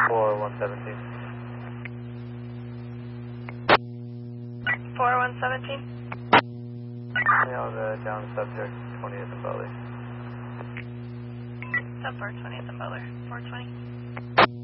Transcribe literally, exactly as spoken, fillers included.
four one seventeen. four one seventeen. Nailed uh, down subject twentieth and Butler. Sub four twentieth and Butler. four twenty.